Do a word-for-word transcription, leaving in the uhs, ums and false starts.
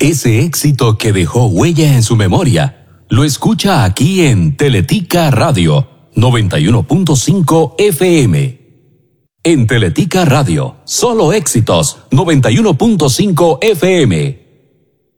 Ese éxito que dejó huella en su memoria, lo escucha aquí en Teletica Radio noventa y uno punto cinco F M. En Teletica Radio, solo éxitos noventa y uno punto cinco F M.